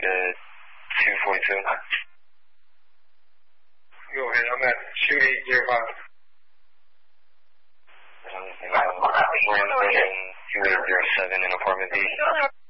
to 242. Go ahead, I'm at 2805. 287 in apartment B.